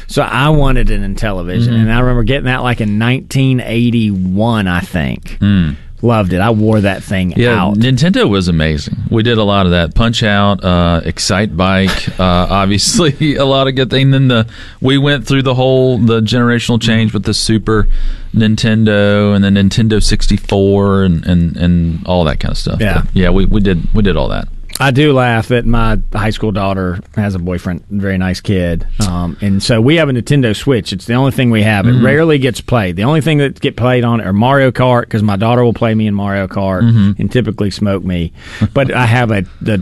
So I wanted it in television, and I remember getting that like in 1981, I think. Loved it. I wore that thing out. Nintendo was amazing. We did a lot of that. Punch Out, Excite Bike, obviously a lot of good things. Then we went through the generational change with the Super Nintendo and the Nintendo 64 and all that kind of stuff. Yeah. But yeah, we did all that. I do laugh that my high school daughter has a boyfriend, very nice kid, and so we have a Nintendo Switch. It's the only thing we have. It rarely gets played. The only thing that gets played on it are Mario Kart, because my daughter will play me in Mario Kart and typically smoke me. But I have the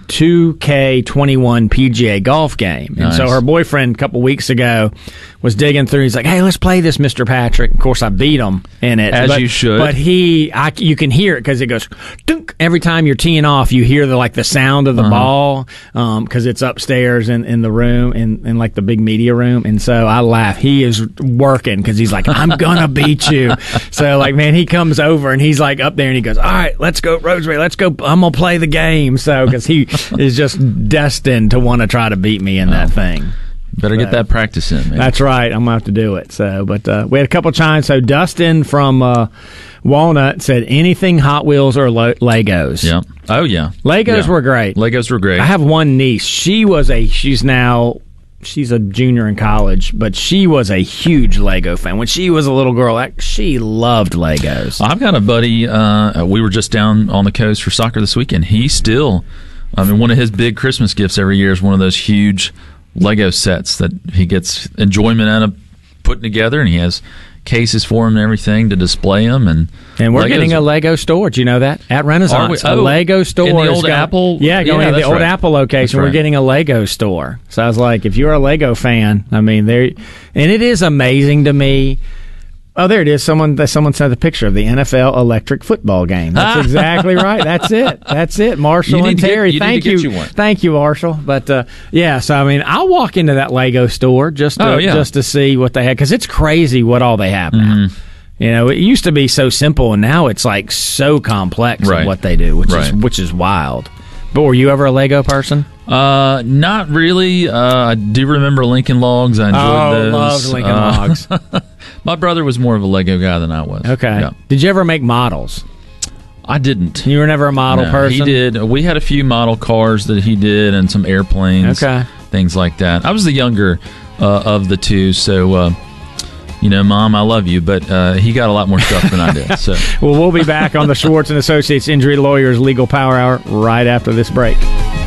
2K21 PGA golf game, and so her boyfriend a couple weeks ago was digging through. He's like, "Hey, let's play this, Mr. Patrick." Of course, I beat him in it, you should. But you can hear it because it goes dunk every time you're teeing off. You hear the sound of the ball because it's upstairs in the room in like the big media room. And so I laugh. He is working because he's like, "I'm gonna beat you." So like, man, he comes over and he's like up there and he goes, "All right, let's go, Rosemary, let's go. I'm gonna play the game." So because he is just destined to want to try to beat me in that thing. Better get that practice in, man. That's right. I'm going to have to do it. So, but we had a couple of chimes. So Dustin from Walnut said anything Hot Wheels or Legos. Yeah. Oh, yeah. Legos were great. Legos were great. I have one niece. She's a junior in college, but she was a huge Lego fan. When she was a little girl, she loved Legos. I've got a buddy, we were just down on the coast for soccer this weekend. He still, one of his big Christmas gifts every year is one of those huge Lego sets that he gets enjoyment out of putting together, and he has cases for them and everything to display them. And we're Legos, getting a Lego store. Do you know that? At Renaissance, a Lego store. In the old Apple? Yeah, going to the old Apple location. We're getting a Lego store. So I was like, if you're a Lego fan, and it is amazing to me. Oh, there it is. Someone sent a picture of the NFL electric football game. That's exactly right. That's it. Marshall and Terry. Thank you. Thank you, Marshall. But so I'll walk into that Lego store just to see what they have, because it's crazy what all they have now. It used to be so simple, and now it's like so complex in what they do, which is wild. But were you ever a Lego person? Not really. I do remember Lincoln Logs. I enjoyed those. Loved Lincoln Logs. My brother was more of a Lego guy than I was. Okay. Yeah. Did you ever make models? I didn't. You were never a model person? He did. We had a few model cars that he did and some airplanes. Okay. Things like that. I was the younger of the two, so... Mom, I love you, but he got a lot more stuff than I did. So, well, we'll be back on the Schwartz & Associates Injury Lawyers Legal Power Hour right after this break.